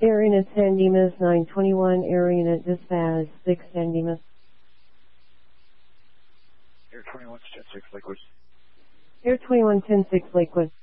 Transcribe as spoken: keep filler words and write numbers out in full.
Air Unit ten Demas nine twenty-one, Air Unit Dispatch six ten Demas. Air twenty-one ten six Lakewood. Air twenty-one ten six Lakewood.